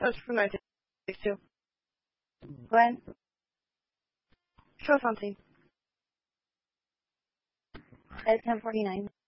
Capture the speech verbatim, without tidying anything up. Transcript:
That's from nine six two. Glenn? Show something. At ten forty-nine.